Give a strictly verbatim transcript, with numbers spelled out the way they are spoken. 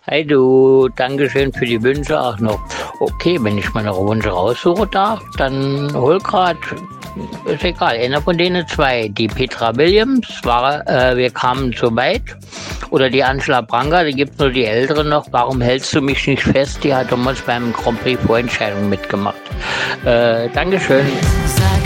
Hi du, Dankeschön für die Wünsche auch noch. Okay, wenn ich meine Wünsche raussuchen darf, dann hol grad, ist egal, einer von denen zwei. Die Petra Williams, war, äh, wir kamen zu weit. Oder die Angela Branca, da gibt's nur die Ältere noch. Warum hältst du mich nicht fest? Die hat damals beim Grand Prix Vorentscheidung mitgemacht. Äh, Dankeschön. Sag